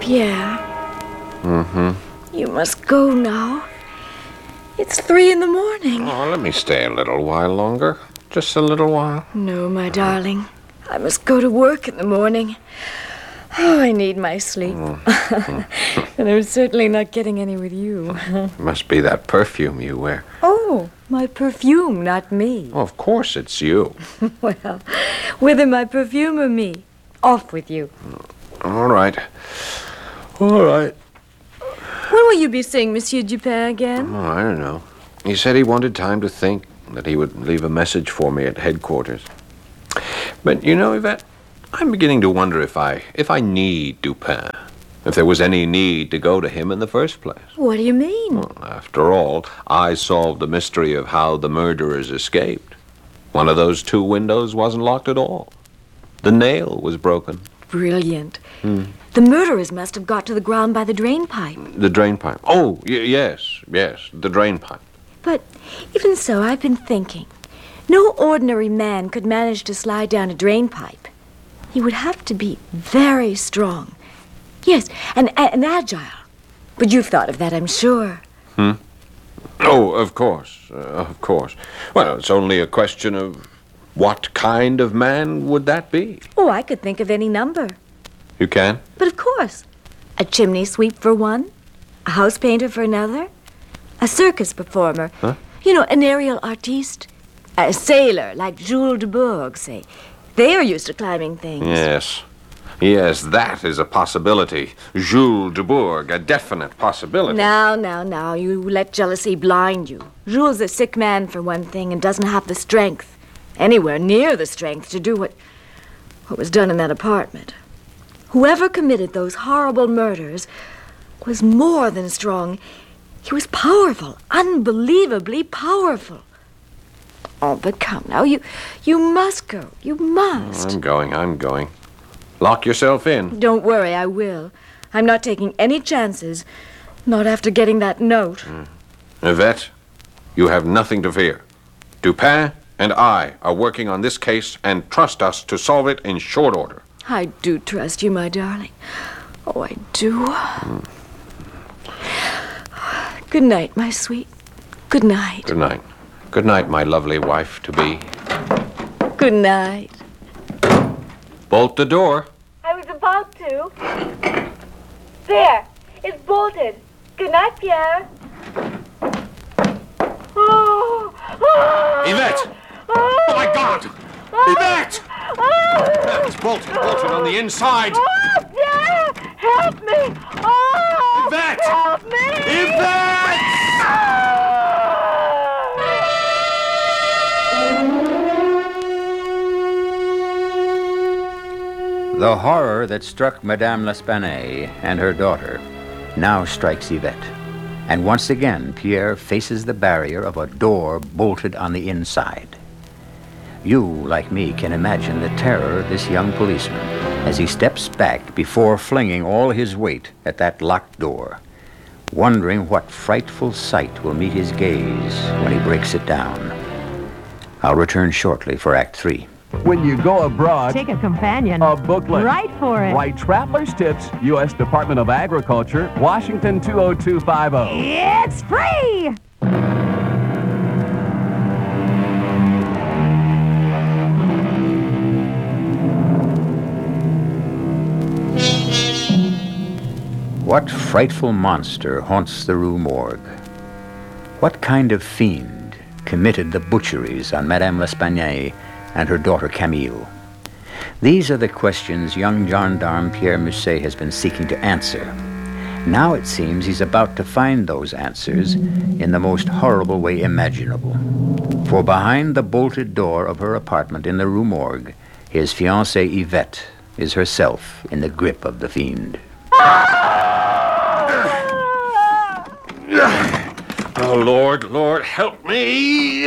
Pierre. Mm-hmm. You must go now. It's 3 a.m. Oh, let me stay a little while longer. Just a little while. No, my darling. I must go to work in the morning. Oh, I need my sleep. And I'm certainly not getting any with you. Must be that perfume you wear. Oh, my perfume, not me. Oh, of course it's you. Well, whether my perfume or me, off with you. All right. All right. When will you be seeing Monsieur Dupin again? Oh, I don't know. He said he wanted time to think, that he would leave a message for me at headquarters. But, you know, Yvette, I'm beginning to wonder if I need Dupin. If there was any need to go to him in the first place. What do you mean? Well, after all, I solved the mystery of how the murderers escaped. One of those 2 windows wasn't locked at all. The nail was broken. Brilliant. The murderers must have got to the ground by the drain pipe. The drain pipe. Oh, yes, the drain pipe. But even so, I've been thinking. No ordinary man could manage to slide down a drain pipe. He would have to be very strong. Yes, and agile. But you've thought of that, I'm sure. Oh, of course. Well, it's only a question of what kind of man would that be? Oh, I could think of any number. You can? But of course. A chimney sweep for one, a house painter for another, a circus performer. Huh? You know, an aerial artiste. A sailor, like Jules de Bourgh, say. They are used to climbing things. Yes, that is a possibility. Jules de Bourgh, a definite possibility. Now, you let jealousy blind you. Jules is a sick man, for one thing, and doesn't have the strength, anywhere near the strength, to do what was done in that apartment. Whoever committed those horrible murders was more than strong. He was powerful, unbelievably powerful. Oh, but come now, you must go. You must. I'm going. Lock yourself in. Don't worry, I will. I'm not taking any chances, not after getting that note. Yvette, you have nothing to fear. Dupin and I are working on this case and trust us to solve it in short order. I do trust you, my darling. Oh, I do. Good night, my sweet. Good night. Good night. Good night, my lovely wife-to-be. Good night. Bolt the door. I was about to. There. It's bolted. Good night, Pierre. Yvette! Oh, my God! Yvette! It's bolted on the inside. Oh, Pierre! Help me! Oh! Yvette! Help me! Yvette! The horror that struck Madame L'Espanaye and her daughter now strikes Yvette. And once again, Pierre faces the barrier of a door bolted on the inside. You, like me, can imagine the terror of this young policeman as he steps back before flinging all his weight at that locked door, wondering what frightful sight will meet his gaze when he breaks it down. I'll return shortly for Act 3. When you go abroad, Take a companion. a booklet. Write for it. Write Traveler's Tips, U.S. Department of Agriculture, Washington 20250. It's free! What frightful monster haunts the Rue Morgue? What kind of fiend committed the butcheries on Madame L'Espanaye and her daughter Camille? These are the questions young gendarme Pierre Musset has been seeking to answer. Now it seems he's about to find those answers in the most horrible way imaginable. For behind the bolted door of her apartment in the Rue Morgue, his fiancée Yvette is herself in the grip of the fiend. Oh, Lord, help me.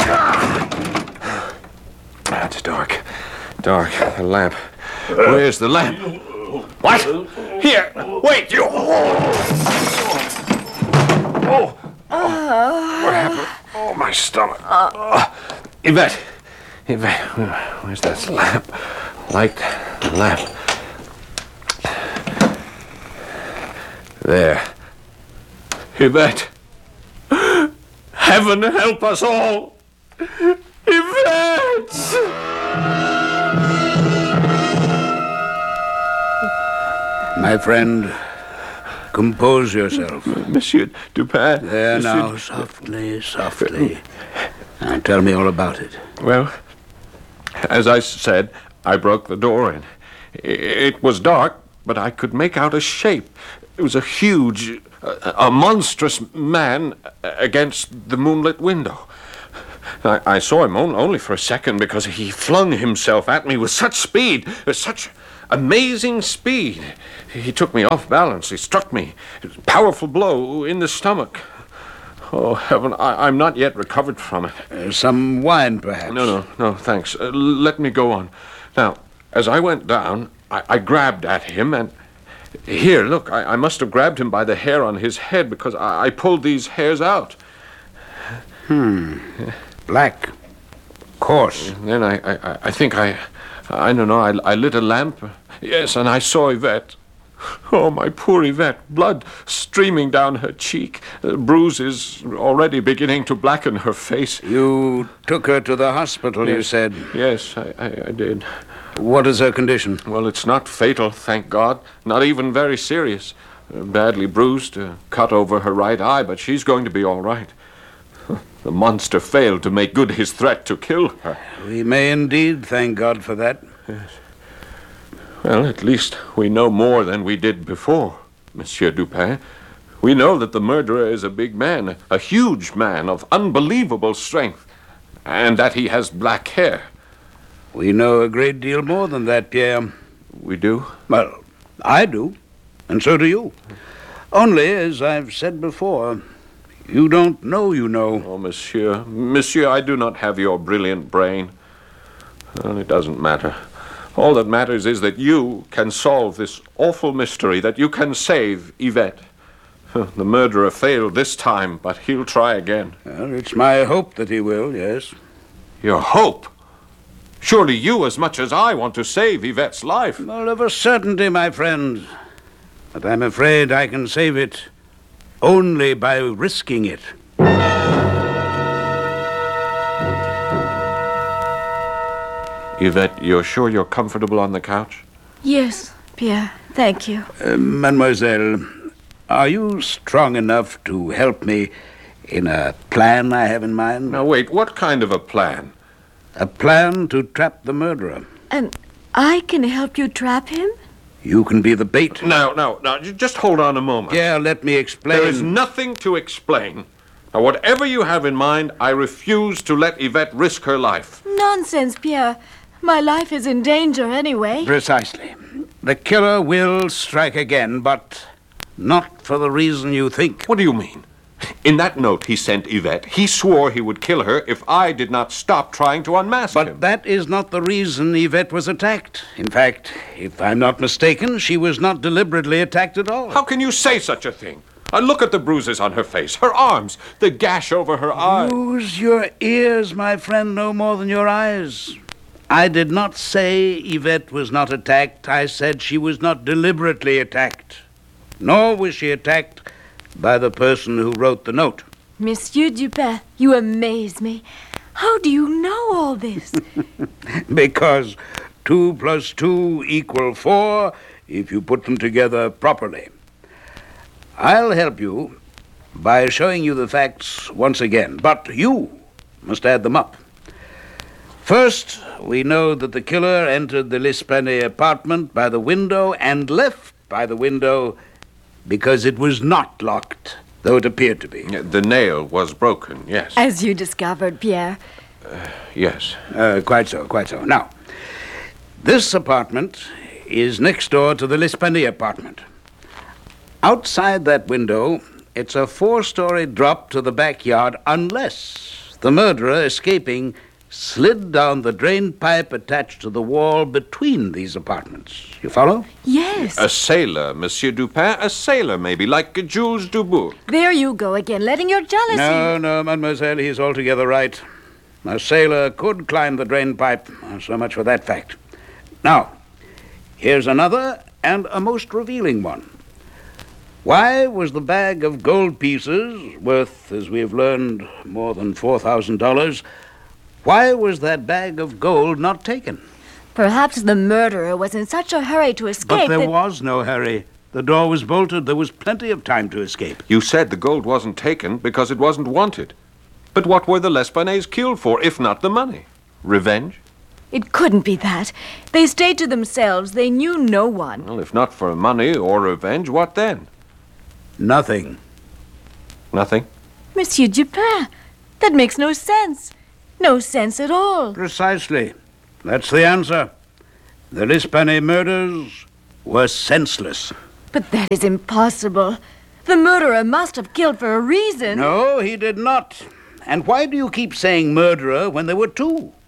It's dark. The lamp. Where's the lamp? What? Here. Wait, you. What happened? Oh, my stomach. Yvette, where's that lamp? Light the lamp. There. Yvette. Heaven help us all. Yvette! My friend, compose yourself. Monsieur Dupin. There Monsieur now, softly, softly. Now tell me all about it. Well, as I said, I broke the door in. It was dark, but I could make out a shape. It was a huge, a monstrous man against the moonlit window. I saw him only for a second because he flung himself at me with such speed, such amazing speed. He took me off balance. He struck me. A powerful blow in the stomach. Oh, heaven, I'm not yet recovered from it. Some wine, perhaps? No, thanks. Let me go on. Now, as I went down, I grabbed at him and... Here, look, I must have grabbed him by the hair on his head because I pulled these hairs out. Black. Coarse. And then I think I don't know, I lit a lamp. Yes, and I saw Yvette. Oh, my poor Yvette. Blood streaming down her cheek. Bruises already beginning to blacken her face. You took her to the hospital, Yes. you said. Yes, I did. What is her condition? Well, it's not fatal, thank God. Not even very serious. Badly bruised, cut over her right eye, but she's going to be all right. The monster failed to make good his threat to kill her. We may indeed thank God for that. Yes. Well, at least we know more than we did before, Monsieur Dupin. We know that the murderer is a big man, a huge man of unbelievable strength, and that he has black hair. We know a great deal more than that, Pierre. We do? Well, I do, and so do you. Only, as I've said before, you don't know you know. Oh, Monsieur, I do not have your brilliant brain. Well, it doesn't matter. All that matters is that you can solve this awful mystery, that you can save Yvette. The murderer failed this time, but he'll try again. Well, it's my hope that he will, yes. Your hope? Surely you, as much as I, want to save Yvette's life. Well, of a certainty, my friend. But I'm afraid I can save it only by risking it. Yvette, you're sure you're comfortable on the couch? Yes, Pierre, thank you. Mademoiselle, are you strong enough to help me in a plan I have in mind? Now, wait, what kind of a plan? A plan to trap the murderer. And I can help you trap him? You can be the bait. Now, just hold on a moment. Yeah, let me explain. There is nothing to explain. Now, whatever you have in mind, I refuse to let Yvette risk her life. Nonsense, Pierre. My life is in danger anyway. Precisely. The killer will strike again, but not for the reason you think. What do you mean? In that note he sent Yvette, he swore he would kill her if I did not stop trying to unmask him. But that is not the reason Yvette was attacked. In fact, if I'm not mistaken, she was not deliberately attacked at all. How can you say such a thing? Look at the bruises on her face, her arms, the gash over her eye. Use your ears, my friend, no more than your eyes. I did not say Yvette was not attacked. I said she was not deliberately attacked. Nor was she attacked by the person who wrote the note. Monsieur Dupin, you amaze me. How do you know all this? Because 2 plus 2 equal 4 if you put them together properly. I'll help you by showing you the facts once again, but you must add them up. First, we know that the killer entered the L'Esplanade apartment by the window and left by the window because it was not locked, though it appeared to be. The nail was broken, yes. As you discovered, Pierre. Yes. Quite so. Now, this apartment is next door to the L'Esplanade apartment. Outside that window, it's a 4-story drop to the backyard unless the murderer, escaping, slid down the drain pipe attached to the wall between these apartments. You follow? Yes. A sailor, Monsieur Dupin, a sailor maybe, like Jules Dubourg. There you go again, letting your jealousy... No, mademoiselle, he's altogether right. A sailor could climb the drain pipe. So much for that fact. Now, here's another and a most revealing one. Why was the bag of gold pieces, worth, as we have learned, more than $4,000, why was that bag of gold not taken? Perhaps the murderer was in such a hurry to escape But there that... was no hurry. The door was bolted. There was plenty of time to escape. You said the gold wasn't taken because it wasn't wanted. But what were the L'Espanays killed for, if not the money? Revenge? It couldn't be that. They stayed to themselves. They knew no one. Well, if not for money or revenge, what then? Nothing. Nothing? Monsieur Dupin, that makes no sense. No sense at all. Precisely. That's the answer. The L'Espanay murders were senseless. But that is impossible. The murderer must have killed for a reason. No, he did not. And why do you keep saying murderer when there were two?